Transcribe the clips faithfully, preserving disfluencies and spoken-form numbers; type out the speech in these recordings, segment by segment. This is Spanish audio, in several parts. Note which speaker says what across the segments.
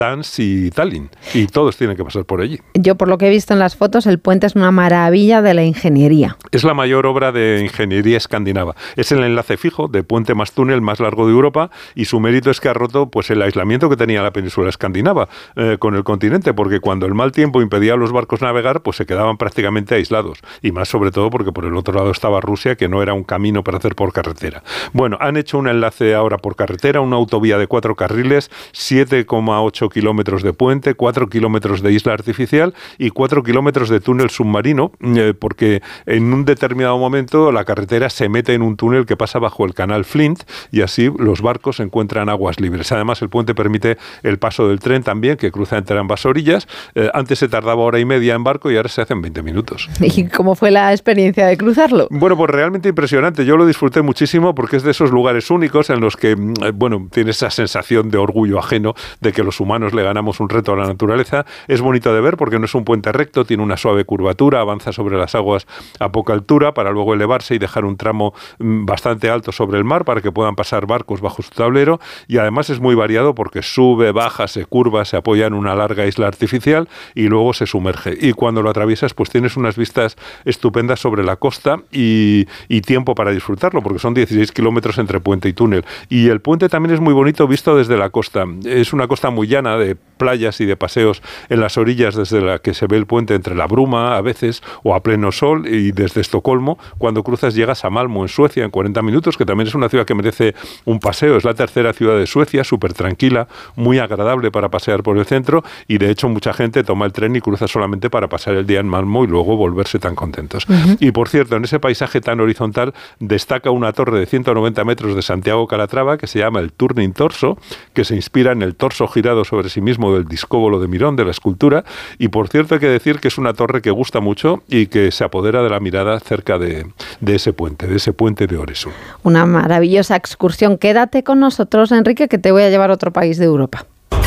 Speaker 1: Gdansk y Tallinn, y todos tienen que pasar por allí.
Speaker 2: Yo, por lo que he visto en las fotos, el puente es una maravilla de la ingeniería.
Speaker 1: Es la mayor obra de ingeniería escandinava. Es el enlace fijo de puente más túnel más largo de Europa, y su mérito es que ha roto pues el aislamiento que tenía la península escandinava eh, con el continente, porque cuando el mal tiempo impedía a los barcos navegar, pues se quedaban prácticamente aislados, y más sobre todo porque por el otro lado estaba Rusia, que no era un camino para hacer por carretera. Bueno, han hecho un enlace ahora por carretera, una autovía de cuatro carriles, siete coma ocho kilómetros de puente, cuatro kilómetros de isla artificial y cuatro kilómetros de túnel submarino, eh, porque en un determinado momento la carretera se mete en un túnel que pasa bajo el canal Flint, y así los barcos encuentran aguas libres. Además, el puente permite el paso del tren también, que cruza entre ambas orillas. Eh, antes se tardaba hora y media en barco y ahora se hacen veinte minutos.
Speaker 2: ¿Y cómo fue la experiencia de cruzarlo?
Speaker 1: Bueno, pues realmente impresionante. Yo lo disfruté muchísimo porque es de esos lugares únicos en los que, bueno, tienes esa sensación de orgullo ajeno de que los humanos le ganamos un reto a la naturaleza. Es bonito de ver porque no es un puente recto, tiene una suave curvatura, avanza sobre las aguas a poca altura para luego elevarse y dejar un tramo bastante alto sobre el mar para que puedan pasar barcos bajo su tablero, y además es muy variado porque sube, baja, se curva, se apoya en una larga isla artificial y luego se sumerge. Y cuando lo atraviesas, pues tienes unas vistas estupendas sobre la costa y, y tiempo para disfrutarlo, porque son dieciséis kilómetros entre puente y túnel. Y el puente también es muy bonito visto desde la costa. Es una costa muy llana de playas y de paseos en las orillas, desde la que se ve el puente entre la bruma a veces o a pleno sol, y desde Estocolmo, cuando cruzas, llegas a Malmö en Suecia en cuarenta minutos, que también es una ciudad que merece un paseo. Es la tercera ciudad de Suecia, súper tranquila, muy agradable para pasear por el centro, y de hecho mucha gente toma el tren y cruza solamente para pasar el día en Malmö y luego volverse tan contentos. Uh-huh. Y por cierto, en ese paisaje tan horizontal destaca una torre de ciento noventa metros de Santiago Calatrava que se llama el Turning Torso, que se inspira en el torso girado sobre sí mismo del discóbolo de Mirón, de la escultura, y por cierto hay que decir que es una torre que gusta mucho y que se apodera de la mirada cerca de, de ese puente, de ese puente de Øresund.
Speaker 2: Una maravillosa excursión. Quédate con nosotros, Enrique, que te voy a llevar a otro país de Europa.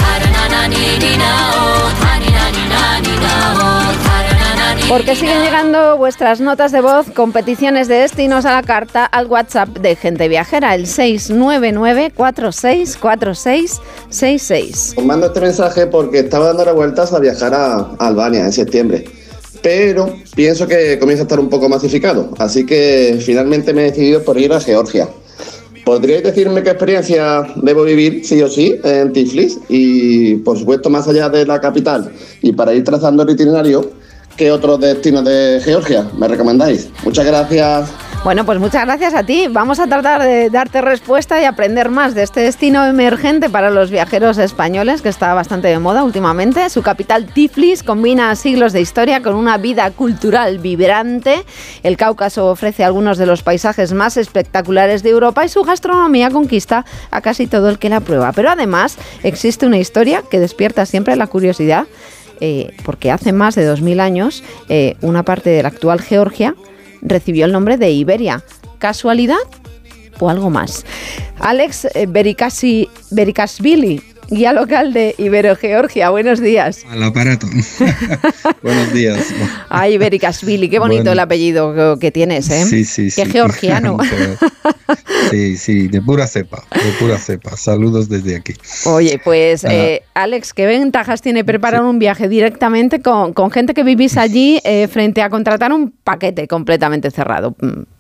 Speaker 2: Porque siguen llegando vuestras notas de voz, competiciones de destinos a la carta al WhatsApp de Gente Viajera, el seis nueve nueve cuatro seis cuatro seis seis seis.
Speaker 3: Os mando este mensaje porque estaba dando vueltas a viajar a Albania en septiembre, pero pienso que comienza a estar un poco masificado, así que finalmente me he decidido por ir a Georgia. ¿Podríais decirme qué experiencia debo vivir, sí o sí, en Tiflis? Y, por supuesto, más allá de la capital, y para ir trazando el itinerario, ¿qué otros destinos de Georgia me recomendáis? Muchas gracias.
Speaker 2: Bueno, pues muchas gracias a ti. Vamos a tratar de darte respuesta y aprender más de este destino emergente para los viajeros españoles, que está bastante de moda últimamente. Su capital, Tiflis, combina siglos de historia con una vida cultural vibrante. El Cáucaso ofrece algunos de los paisajes más espectaculares de Europa y su gastronomía conquista a casi todo el que la prueba. Pero además existe una historia que despierta siempre la curiosidad, eh, porque hace más de dos mil años eh, una parte de la actual Georgia recibió el nombre de Iberia. ¿Casualidad o algo más? Alex Berikasi, Berikashvili, guía local de Ibero-Georgia. Buenos días.
Speaker 4: Al aparato. Buenos días.
Speaker 2: Ay, Berikashvili, qué bonito bueno, el apellido que tienes, ¿eh?
Speaker 4: Sí, sí, sí.
Speaker 2: Qué georgiano.
Speaker 4: Sí, sí, de pura cepa, de pura cepa. Saludos desde aquí.
Speaker 2: Oye, pues, ah. eh, Alex, ¿qué ventajas tiene preparar sí. un viaje directamente con, con gente que vivís allí eh, frente a contratar un paquete completamente cerrado?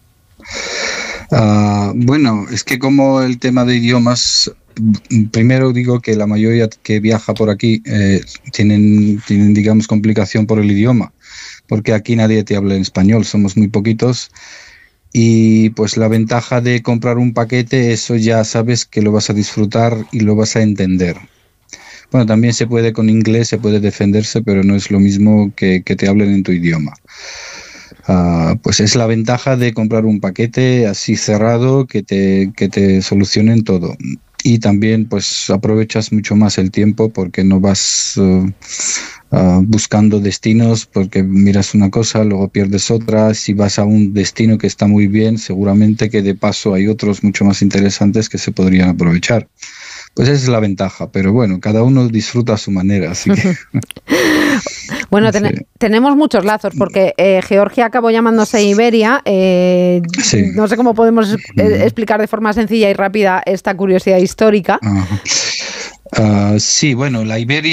Speaker 4: Uh, bueno, es que como el tema de idiomas, primero digo que la mayoría que viaja por aquí eh, tienen, tienen, digamos, complicación por el idioma, porque aquí nadie te habla en español, somos muy poquitos. Y pues la ventaja de comprar un paquete, eso ya sabes que lo vas a disfrutar y lo vas a entender. Bueno, también se puede con inglés, se puede defenderse, pero no es lo mismo que, que te hablen en tu idioma. Uh, pues es la ventaja de comprar un paquete así cerrado que te, que te solucionen todo. Y también pues aprovechas mucho más el tiempo porque no vas uh, uh, buscando destinos, porque miras una cosa, luego pierdes otra. Si vas a un destino que está muy bien, seguramente que de paso hay otros mucho más interesantes que se podrían aprovechar. Pues esa es la ventaja, pero bueno, cada uno disfruta a su manera, así que...
Speaker 2: Bueno, ten- sí. tenemos muchos lazos, porque eh, Georgia acabó llamándose Iberia. Eh, sí. No sé cómo podemos eh, explicar de forma sencilla y rápida esta curiosidad histórica.
Speaker 4: Ajá. Uh, sí, bueno, la Iberia